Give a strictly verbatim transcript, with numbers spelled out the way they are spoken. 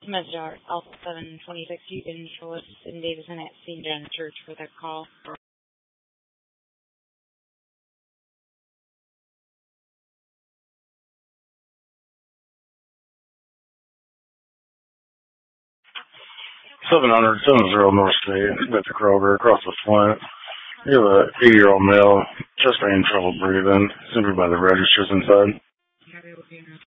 Message Alpha seven twenty-six, you can show us in Davison at Saint John Church for that call. seven hundred seven zero North State, Mister Kroger, across the Flint. You have an eighty-year-old male, just having trouble breathing, simply by the registers inside.